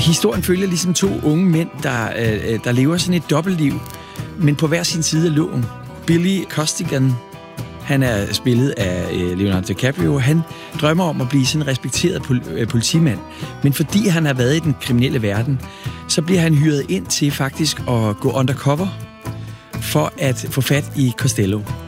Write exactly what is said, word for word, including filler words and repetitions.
Historien følger ligesom to unge mænd, der, øh, der lever sådan et dobbeltliv, men på hver sin side af loven. Billy Costigan, han er spillet af øh, Leonardo DiCaprio. Han drømmer om at blive sådan en respekteret pol- øh, politimand, men fordi han har været i den kriminelle verden, så bliver han hyret ind til faktisk at gå undercover for at få fat i Costello.